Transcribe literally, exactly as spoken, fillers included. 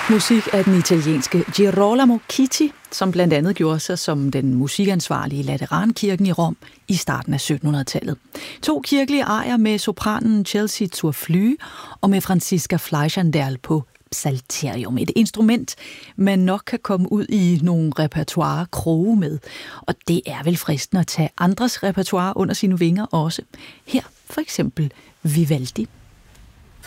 Musik af den italienske Girolamo Chitti, som blandt andet gjorde sig som den musikansvarlige i Laterankirken i Rom i starten af syttenhundredetallet. To kirkelige arier med sopranen Chelsea zur Flüe og med Franziska Fleischerndal på psalterium. Et instrument, man nok kan komme ud i nogle repertoire kroge med. Og det er vel fristende at tage andres repertoire under sine vinger også. Her for eksempel Vivaldi.